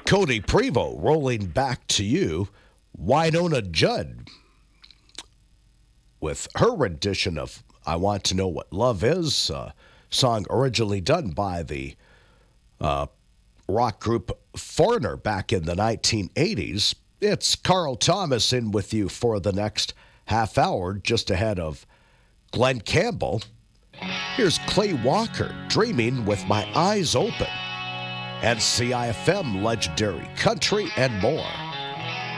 Cody Prevo rolling back to you. Wynonna Judd with her rendition of I Want to Know What Love Is, a song originally done by the rock group Foreigner back in the 1980s. It's Carl Thomas in with you for the next half hour, just ahead of Glenn Campbell. Here's Clay Walker, Dreaming with My Eyes Open. And CIFM, legendary country and more.